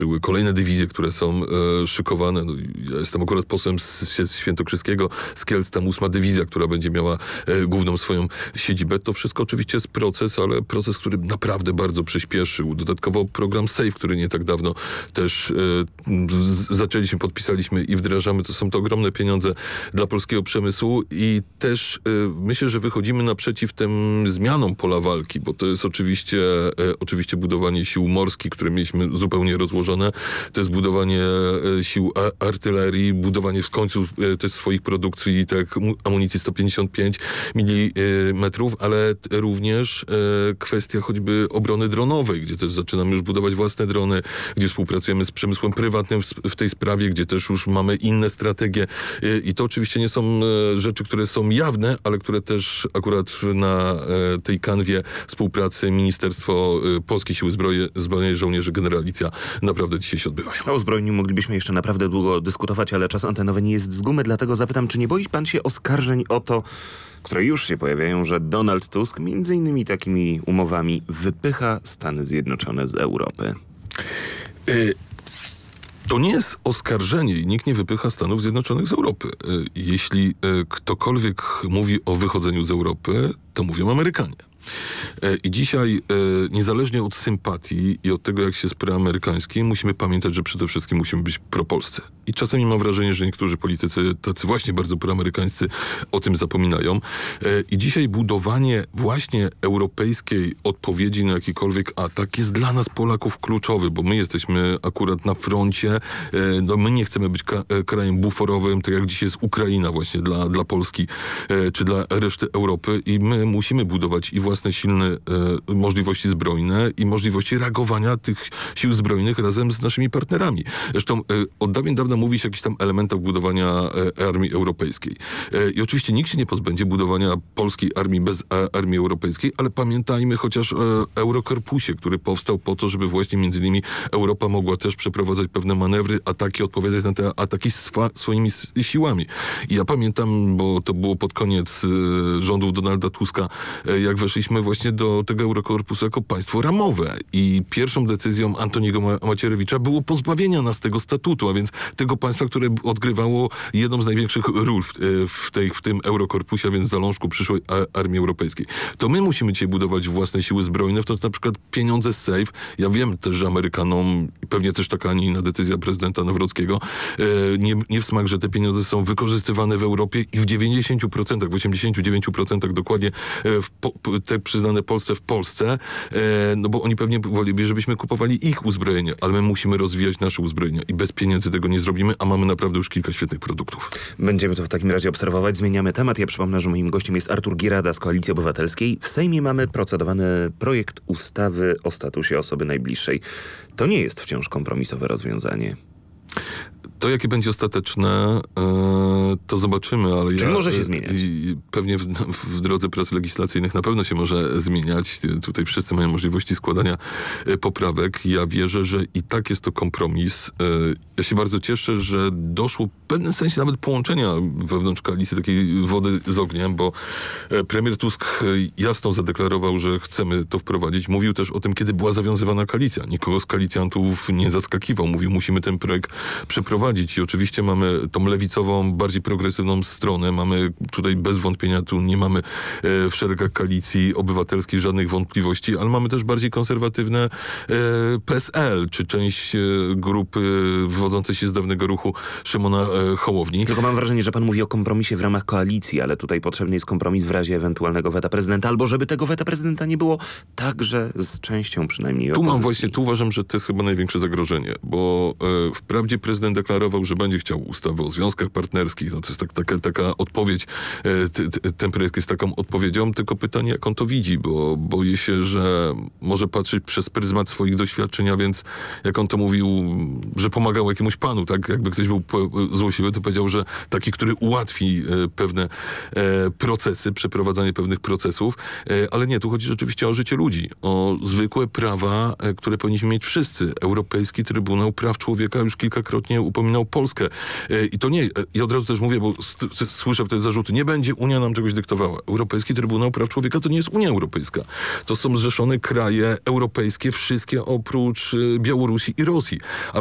były kolejne dywizje, które są szykowane. No, ja jestem akurat posłem z Świętokrzyskiego, z Kielc, tam 8. dywizja, która będzie miała główną swoją siedzibę. To wszystko oczywiście jest proces, ale proces, który naprawdę bardzo przyspieszył. Dodatkowo program SAFE, który nie tak dawno też podpisaliśmy i wdrażamy. To są to ogromne pieniądze dla polskiego przemysłu i też myślę, że wychodzimy naprzeciw tym zmianom pola walki, bo to jest oczywiście budowanie sił morskich, które mieliśmy zupełnie rozłożone. To jest budowanie sił artylerii, budowanie w końcu też swoich produkcji, tak amunicji 155 mm, ale również kwestia choćby obrony dronowej, gdzie też zaczynamy już budować własne drony, gdzie współpracujemy z przemysłem prywatnym w tej sprawie, gdzie też już mamy inne strategie i to oczywiście nie są rzeczy, które są jawne, ale które też akurat na tej kanwie współpracy Ministerstwo Polskie Siły Zbrojne, Żołnierzy, Generalicja naprawdę dzisiaj się odbywają. O uzbrojeniu moglibyśmy jeszcze naprawdę długo dyskutować, ale czas antenowy nie jest z gumy, dlatego zapytam, czy nie boi pan się oskarżeń o to, które już się pojawiają, że Donald Tusk między innymi takimi umowami wypycha Stany Zjednoczone z Europy? To nie jest oskarżenie i nikt nie wypycha Stanów Zjednoczonych z Europy. Jeśli ktokolwiek mówi o wychodzeniu z Europy, to mówią Amerykanie. I dzisiaj, niezależnie od sympatii i od tego, jak się jest proamerykańskim, musimy pamiętać, że przede wszystkim musimy być propolscy. I czasami mam wrażenie, że niektórzy politycy, tacy właśnie bardzo proamerykańscy, o tym zapominają. I dzisiaj budowanie właśnie europejskiej odpowiedzi na jakikolwiek atak jest dla nas, Polaków, kluczowy, bo my jesteśmy akurat na froncie. No, my nie chcemy być krajem buforowym, tak jak dzisiaj jest Ukraina właśnie dla Polski, czy dla reszty Europy. I my musimy budować i własne silne możliwości zbrojne i możliwości reagowania tych sił zbrojnych razem z naszymi partnerami. Zresztą od dawna mówi się o jakichś tam elementach budowania armii europejskiej. I oczywiście nikt się nie pozbędzie budowania polskiej armii bez armii europejskiej, ale pamiętajmy chociaż o Eurokorpusie, który powstał po to, żeby właśnie między innymi Europa mogła też przeprowadzać pewne manewry, ataki, odpowiadać na te ataki swoimi siłami. I ja pamiętam, bo to było pod koniec rządów Donalda Tuska, jak weszliśmy właśnie do tego Eurokorpusu jako państwo ramowe. I pierwszą decyzją Antoniego Macierewicza było pozbawienia nas tego statutu, a więc tego państwa, które odgrywało jedną z największych ról w tym Eurokorpusie, a więc zalążku przyszłej armii europejskiej. To my musimy dzisiaj budować własne siły zbrojne, w to na przykład pieniądze z SAFE. Ja wiem też, że Amerykanom, pewnie też taka, a nie inna decyzja prezydenta Nawrockiego, nie w smak, że te pieniądze są wykorzystywane w Europie i w 90%, w 89% dokładnie te przyznane Polsce w Polsce, no bo oni pewnie woleliby, żebyśmy kupowali ich uzbrojenie, ale my musimy rozwijać nasze uzbrojenia i bez pieniędzy tego nie zrobimy, a mamy naprawdę już kilka świetnych produktów. Będziemy to w takim razie obserwować. Zmieniamy temat. Ja przypomnę, że moim gościem jest Artur Gierada z Koalicji Obywatelskiej. W Sejmie mamy procedowany projekt ustawy o statusie osoby najbliższej. To nie jest wciąż kompromisowe rozwiązanie. To, jakie będzie ostateczne, to zobaczymy, ale czyli może się zmieniać. Pewnie w drodze prac legislacyjnych na pewno się może zmieniać. Tutaj wszyscy mają możliwości składania poprawek. Ja wierzę, że i tak jest to kompromis. Ja się bardzo cieszę, że doszło w pewnym sensie nawet połączenia wewnątrz koalicji, takiej wody z ogniem, bo premier Tusk jasno zadeklarował, że chcemy to wprowadzić. Mówił też o tym, kiedy była zawiązywana koalicja. Nikogo z koalicjantów nie zaskakiwał. Mówił, musimy ten projekt przeprowadzić. I oczywiście mamy tą lewicową, bardziej progresywną stronę. Mamy tutaj bez wątpienia, tu nie mamy w szeregach Koalicji Obywatelskiej żadnych wątpliwości, ale mamy też bardziej konserwatywne PSL, czy część grupy wywodzącej się z dawnego ruchu Szymona Hołowni. Tylko mam wrażenie, że pan mówi o kompromisie w ramach koalicji, ale tutaj potrzebny jest kompromis w razie ewentualnego weta prezydenta, albo żeby tego weta prezydenta nie było także z częścią przynajmniej opozycji. Tu uważam, że to jest chyba największe zagrożenie, bo wprawdzie prezydent deklarował, że będzie chciał ustawy o związkach partnerskich. No to jest taka odpowiedź. Ten projekt jest taką odpowiedzią, tylko pytanie, jak on to widzi, bo boję się, że może patrzeć przez pryzmat swoich doświadczeń, a więc jak on to mówił, że pomagał jakiemuś panu, tak? Jakby ktoś był złośliwy, to powiedział, że taki, który ułatwi pewne procesy, przeprowadzanie pewnych procesów, ale nie, tu chodzi rzeczywiście o życie ludzi, o zwykłe prawa, które powinniśmy mieć wszyscy. Europejski Trybunał Praw Człowieka już kilkakrotnie upominał wspominał Polskę. I to nie, ja od razu też mówię, bo słyszę wtedy zarzuty, nie będzie Unia nam czegoś dyktowała. Europejski Trybunał Praw Człowieka to nie jest Unia Europejska. To są zrzeszone kraje europejskie, wszystkie oprócz Białorusi i Rosji. A